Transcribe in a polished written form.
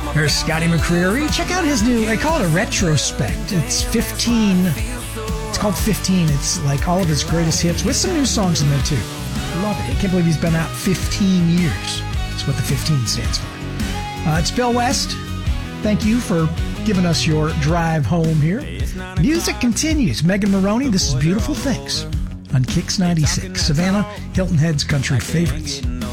There's Scotty McCreery. Check out his new, I call it a retrospect. It's 15. It's called 15. It's like all of his greatest hits with some new songs in there too. Love it. I can't believe he's been out 15 years. That's what the 15 stands for. It's Bill West. Thank you for giving us your drive home here. Music continues. Megan Maroney, this is Beautiful Things on Kix 96. Savannah, Hilton Head's Country Favorites.